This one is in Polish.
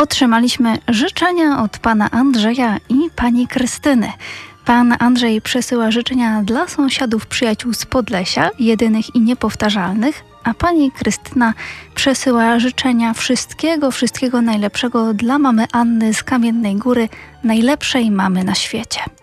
Otrzymaliśmy życzenia od pana Andrzeja i pani Krystyny. Pan Andrzej przesyła życzenia dla sąsiadów, przyjaciół z Podlesia, jedynych i niepowtarzalnych, a pani Krystyna przesyła życzenia wszystkiego najlepszego dla mamy Anny z Kamiennej Góry, najlepszej mamy na świecie.